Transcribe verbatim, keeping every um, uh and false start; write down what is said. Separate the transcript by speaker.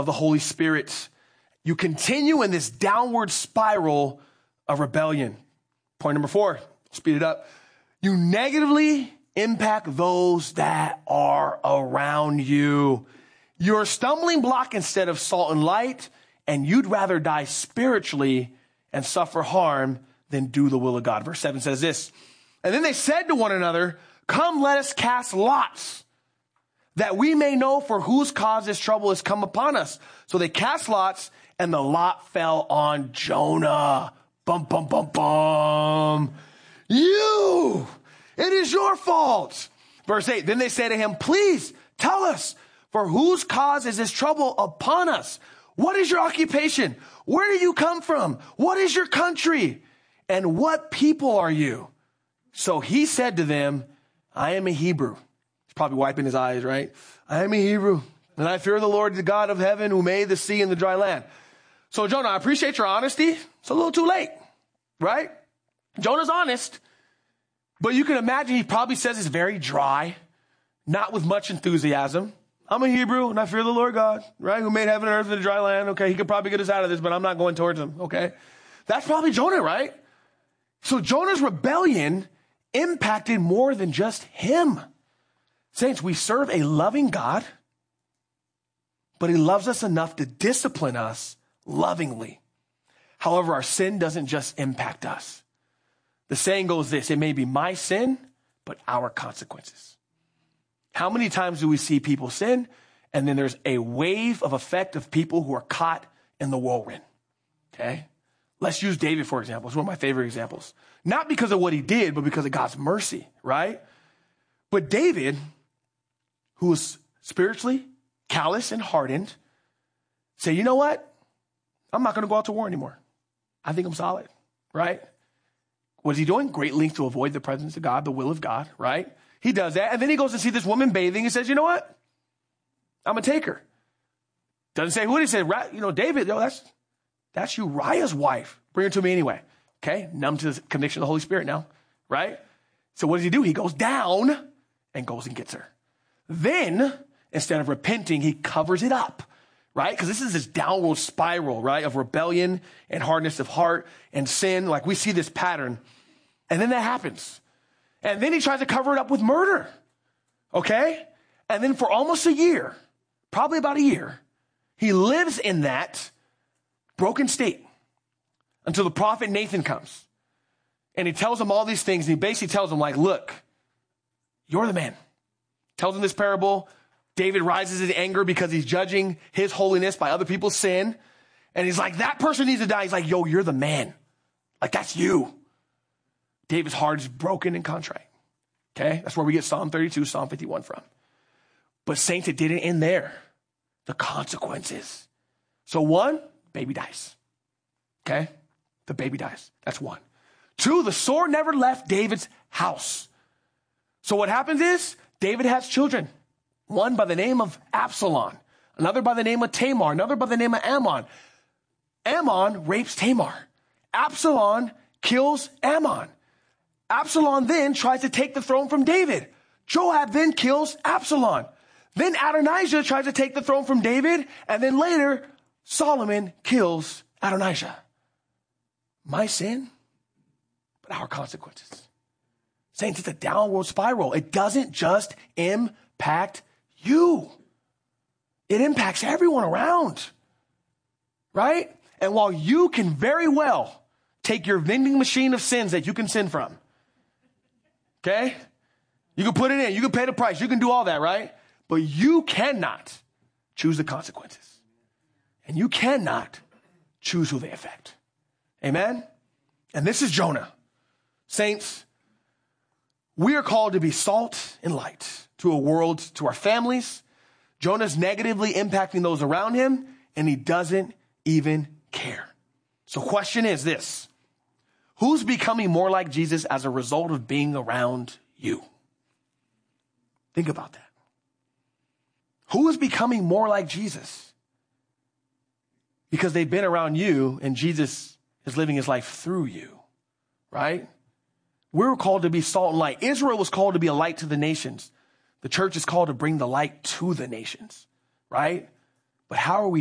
Speaker 1: of the Holy Spirit, you continue in this downward spiral of rebellion. Point number four, speed it up. You negatively impact those that are around you. You're a stumbling block instead of salt and light, and you'd rather die spiritually and suffer harm than do the will of God. Verse seven says this, and then they said to one another, come, let us cast lots, that we may know for whose cause this trouble has come upon us. So they cast lots, and the lot fell on Jonah. Bum, bum, bum, bum. You, it is your fault. Verse eight, then they say to him, please tell us, for whose cause is this trouble upon us? What is your occupation? Where do you come from? What is your country? And what people are you? So he said to them, I am a Hebrew. He's probably wiping his eyes, right? I am a Hebrew, and I fear the Lord, the God of heaven, who made the sea and the dry land. So Jonah, I appreciate your honesty. It's a little too late, right? Jonah's honest, but you can imagine he probably says it's very dry, not with much enthusiasm. I'm a Hebrew, and I fear the Lord God, right? Who made heaven and earth and the dry land. Okay, he could probably get us out of this, but I'm not going towards him, okay? That's probably Jonah, right? So Jonah's rebellion impacted more than just him. Saints, we serve a loving God, but he loves us enough to discipline us lovingly. However, our sin doesn't just impact us. The saying goes this, it may be my sin, but our consequences. How many times do we see people sin, and then there's a wave of effect of people who are caught in the whirlwind? Okay? Let's use David, for example. It's one of my favorite examples. Not because of what he did, but because of God's mercy, right? But David, who was spiritually callous and hardened, said, you know what? I'm not going to go out to war anymore. I think I'm solid, right? What is he doing? Great lengths to avoid the presence of God, the will of God, right? He does that. And then he goes to see this woman bathing and says, you know what? I'm going to take her. Doesn't say who it is. He said, you know, David, no, that's, that's Uriah's wife. Bring her to me anyway. Okay. Numb to the conviction of the Holy Spirit now, right? So what does he do? He goes down and goes and gets her. Then, instead of repenting, he covers it up, right? Because this is this downward spiral, right, of rebellion and hardness of heart and sin. Like we see this pattern. And then that happens. And then he tries to cover it up with murder, okay? And then for almost a year, probably about a year, he lives in that broken state until the prophet Nathan comes. And he tells him all these things. And he basically tells him, like, look, you're the man. Tells him this parable. David rises in anger because he's judging his holiness by other people's sin. And he's like, that person needs to die. He's like, yo, you're the man. Like, that's you. David's heart is broken and contrite. Okay? That's where we get Psalm thirty-two, Psalm fifty-one from. But saints, it didn't end there. The consequences. So one, baby dies. Okay? The baby dies. That's one. Two, the sword never left David's house. So what happens is David has children. One by the name of Absalom. Another by the name of Tamar. Another by the name of Ammon. Ammon rapes Tamar. Absalom kills Ammon. Absalom then tries to take the throne from David. Joab then kills Absalom. Then Adonijah tries to take the throne from David. And then later, Solomon kills Adonijah. My sin, but our consequences. Saints, it's a downward spiral. It doesn't just impact you. It impacts everyone around. Right? And while you can very well take your vending machine of sins that you can sin from, okay? You can put it in. You can pay the price. You can do all that, right? But you cannot choose the consequences. And you cannot choose who they affect. Amen? And this is Jonah. Saints, we are called to be salt and light to a world, to our families. Jonah's negatively impacting those around him, and he doesn't even care. So question is this. Who's becoming more like Jesus as a result of being around you? Think about that. Who is becoming more like Jesus? Because they've been around you and Jesus is living his life through you, right? We're called to be salt and light. Israel was called to be a light to the nations. The church is called to bring the light to the nations, right? But how are we